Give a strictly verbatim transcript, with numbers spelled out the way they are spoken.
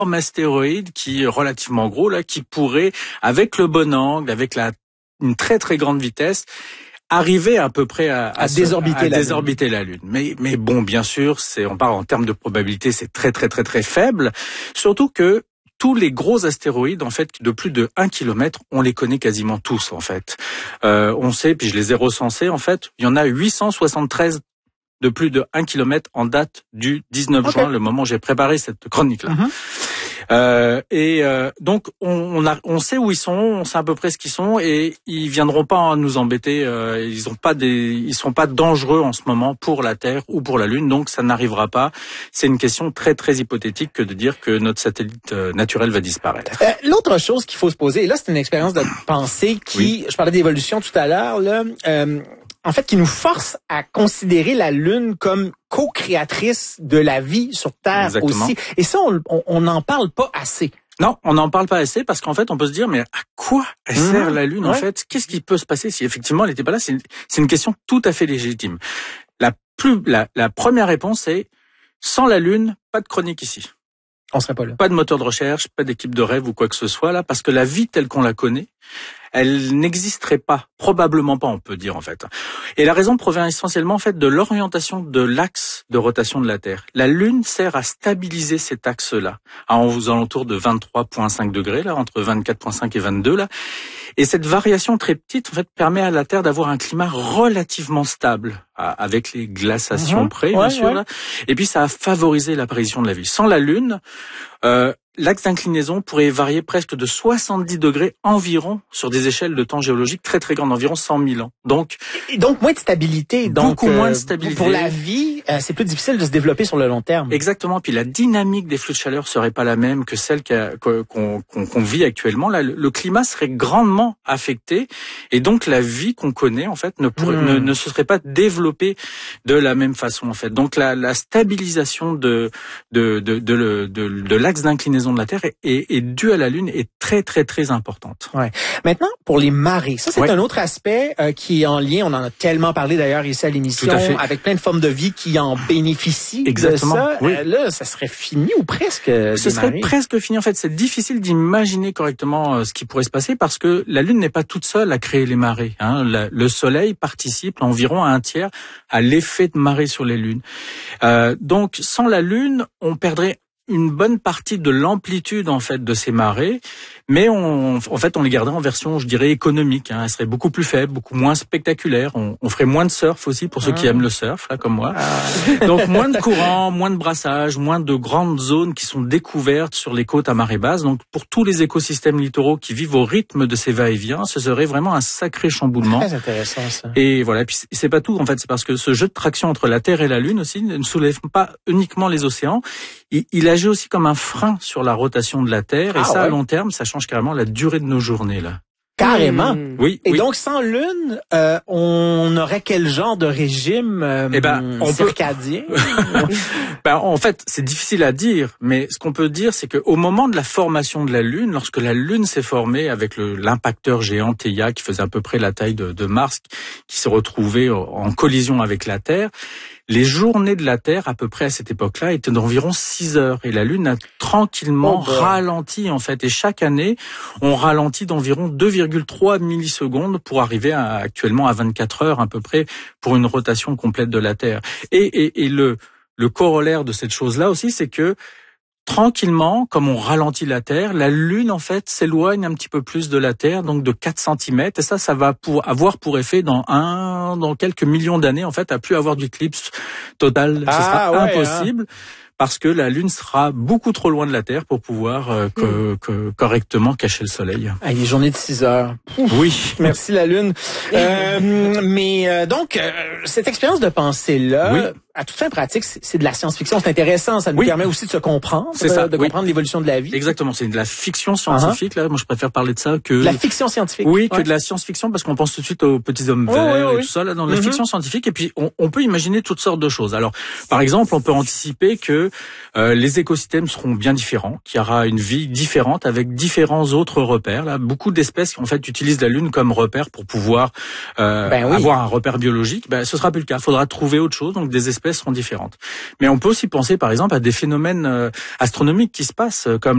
astéroïde qui est relativement gros là, qui pourrait, avec le bon angle, avec la une très très grande vitesse, arriver à peu près à, à, à, se, désorbiter, à la désorbiter la Lune. Mais mais bon, bien sûr, c'est on parle en termes de probabilité, c'est très très très très faible. Surtout que tous les gros astéroïdes, en fait, de plus de un kilomètre, on les connaît quasiment tous, en fait. Euh, on sait, puis je les ai recensés, en fait, il y en a huit cent soixante-treize de plus de un kilomètre en date du dix-neuf okay. juin, le moment où j'ai préparé cette chronique-là. Mm-hmm. Euh, et euh, donc on, on, a, on sait où ils sont, on sait à peu près ce qu'ils sont, et ils viendront pas nous embêter. Euh, ils ont pas des, ils sont pas dangereux en ce moment pour la Terre ou pour la Lune, donc ça n'arrivera pas. C'est une question très très hypothétique que de dire que notre satellite euh, naturel va disparaître. Euh, l'autre chose qu'il faut se poser, et là c'est une expérience de pensée qui, oui. je parlais d'évolution tout à l'heure, là. Euh, en fait, qui nous force à considérer la Lune comme co-créatrice de la vie sur Terre. Exactement. Aussi. Et ça, on n'en parle pas assez. Non, on n'en parle pas assez parce qu'en fait, on peut se dire, mais à quoi elle mmh, sert la Lune, ouais. en fait? Qu'est-ce qui peut se passer si effectivement elle n'était pas là? C'est une, c'est une question tout à fait légitime. La plus, la, la première réponse est, sans la Lune, pas de chronique ici. On serait pas là. Pas de moteur de recherche, pas d'équipe de rêve ou quoi que ce soit là, parce que la vie telle qu'on la connaît, elle n'existerait pas, probablement pas, on peut dire en fait. Et la raison provient essentiellement en fait de l'orientation de l'axe de rotation de la Terre. La Lune sert à stabiliser cet axe-là, aux alentours de vingt-trois virgule cinq degrés là, entre vingt-quatre virgule cinq et vingt-deux là. Et cette variation très petite en fait permet à la Terre d'avoir un climat relativement stable, avec les glaciations mmh, près, bien ouais, sûr. Ouais. Là. Et puis ça a favorisé l'apparition de la vie. Sans la Lune, euh, l'axe d'inclinaison pourrait varier presque de soixante-dix degrés environ sur des échelles de temps géologiques très très grandes, environ cent mille ans. Donc, et donc moins de stabilité. Donc, beaucoup euh, moins de stabilité. Pour la vie, euh, c'est plus difficile de se développer sur le long terme. Exactement. Puis la dynamique des flux de chaleur serait pas la même que celle qu'a, qu'on, qu'on, qu'on vit actuellement. Là, le climat serait grandement affecté, et donc la vie qu'on connaît en fait ne, pourrait, mmh. ne, ne se serait pas développée de la même façon en fait. Donc la, la stabilisation de de de de, de, de, de l'axe d'inclinaison de la Terre est, est, est due à la Lune est très très très importante. Ouais. Maintenant pour les marées, ça c'est ouais. un autre aspect euh, qui est en lien. On en a tellement parlé d'ailleurs ici à l'émission, à avec plein de formes de vie qui en bénéficient. Exactement. De ça. Oui. Euh, là, ça serait fini ou presque. Ce serait marées. presque fini. En fait, c'est difficile d'imaginer correctement euh, ce qui pourrait se passer parce que la Lune n'est pas toute seule à créer les marées. Hein. La, le Soleil participe environ à un tiers à l'effet de marée sur les lunes. Euh, donc, sans la Lune, on perdrait une bonne partie de l'amplitude en fait de ces marées, mais on, en fait on les garderait en version, je dirais, économique. Hein. Elle serait beaucoup plus faible, beaucoup moins spectaculaire. On, on ferait moins de surf aussi pour ceux ah. qui aiment le surf, là comme moi. Ah. Donc moins de courant, moins de brassage, moins de grandes zones qui sont découvertes sur les côtes à marée basse. Donc pour tous les écosystèmes littoraux qui vivent au rythme de ces va-et-vient, ce serait vraiment un sacré chamboulement. Très intéressant ça. Et voilà. Et puis c'est pas tout en fait, c'est parce que ce jeu de traction entre la Terre et la Lune aussi ne soulève pas uniquement les océans. Il, il agit aussi comme un frein sur la rotation de la Terre, et ah, ça, ouais. à long terme, ça change carrément la durée de nos journées, là. Carrément. Mmh. Oui. Et oui. donc, sans Lune, euh, on aurait quel genre de régime euh, eh ben, on circadien? Peut... ben, en fait, c'est difficile à dire, mais ce qu'on peut dire, c'est qu'au moment de la formation de la Lune, lorsque la Lune s'est formée avec le, l'impacteur géant Theia, qui faisait à peu près la taille de, de Mars, qui se retrouvait en collision avec la Terre, les journées de la Terre, à peu près à cette époque-là, étaient d'environ six heures. Et la Lune a tranquillement oh, ralenti, en fait. Et chaque année, on ralentit d'environ deux virgule trois millisecondes pour arriver à, actuellement à vingt-quatre heures, à peu près, pour une rotation complète de la Terre. Et, et, et le, le corollaire de cette chose-là aussi, c'est que tranquillement, comme on ralentit la Terre, la Lune, en fait, s'éloigne un petit peu plus de la Terre, donc de quatre centimètres. Et ça, ça va pour avoir pour effet dans un, dans quelques millions d'années, en fait, à plus avoir d'éclipse totale. Ah, ce sera ouais, impossible. Hein. Parce que la Lune sera beaucoup trop loin de la Terre pour pouvoir euh, que, que, correctement cacher le Soleil. Ah, les journées de six heures. Ouf, oui. Merci la Lune. euh, mais euh, donc, euh, cette expérience de pensée-là, oui. à toute fin pratique, c'est, c'est de la science-fiction. C'est intéressant. Ça nous oui. permet aussi de se comprendre, c'est ça, de oui. comprendre l'évolution de la vie. Exactement. C'est de la fiction scientifique. Uh-huh. Là, moi, je préfère parler de ça que... La fiction scientifique. Oui, que ouais. de la science-fiction, parce qu'on pense tout de suite aux petits hommes oh, verts oui, oui. et tout ça, là, dans la mm-hmm. fiction scientifique. Et puis, on, on peut imaginer toutes sortes de choses. Alors, par exemple, on peut anticiper que Euh, les écosystèmes seront bien différents, qu'il y aura une vie différente avec différents autres repères. Là, beaucoup d'espèces en fait utilisent la Lune comme repère pour pouvoir euh, ben oui. avoir un repère biologique. Ben, ce sera plus le cas. Il faudra trouver autre chose. Donc, des espèces seront différentes. Mais on peut aussi penser, par exemple, à des phénomènes euh, astronomiques qui se passent, comme